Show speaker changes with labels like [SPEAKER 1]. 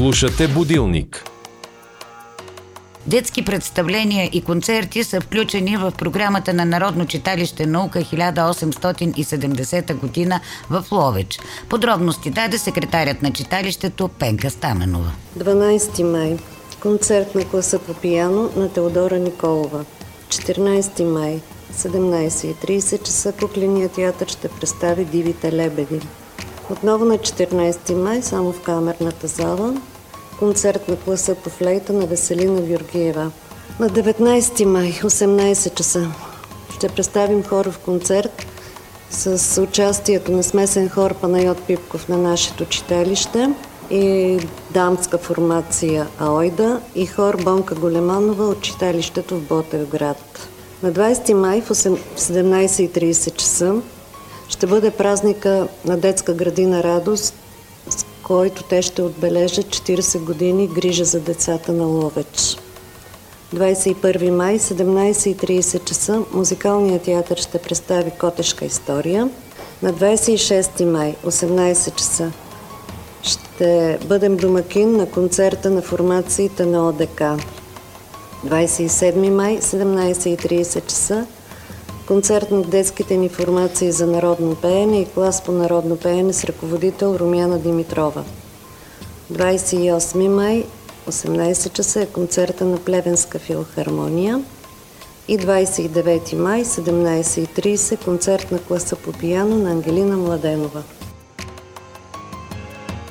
[SPEAKER 1] Слушате Будилник.
[SPEAKER 2] Детски представления и концерти са включени в програмата на Народно читалище Наука 1870 година в Ловеч. Подробности даде секретарят на читалището Пенка Стаменова.
[SPEAKER 3] 12 май. Концерт на класа по пиано на Теодора Николова. 14 май. 17:30 часа Кукленият театър ще представи Дивите лебеди. Отново на 14 май, само в камерната зала, концерт на класа по флейта на Веселина Георгиева. На 19 май, 18 часа, ще представим хоров концерт с участието на смесен хор Панайот Пипков на нашето читалище и дамска формация Аойда и хор Бонка Големанова от читалището в Ботевград. На 20 май в 17:30 часа ще бъде празника на детска градина Радост, с който те ще отбележат 40 години грижа за децата на Ловеч. 21 май, 17:30 часа, Музикалният театър ще представи Котешка история. На 26 май, 18 часа, ще бъдем домакин на концерта на формациите на ОДК. 27 май, 17:30 часа, концерт на детските ни формации за народно пеене и клас по народно пеене с ръководител Румяна Димитрова. 28 май, 18 часа е концерта на Плевенска филхармония и 29 май, 17:30 концерт на класа по пиано на Ангелина Младенова.